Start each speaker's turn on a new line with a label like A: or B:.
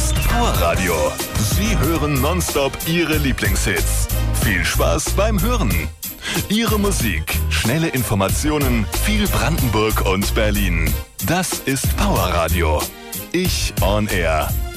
A: ist Powerradio. Sie hören nonstop Ihre Lieblingshits. Viel Spaß beim Hören. Ihre Musik, schnelle Informationen, viel Brandenburg und Berlin. Das ist Powerradio. Ich on Air.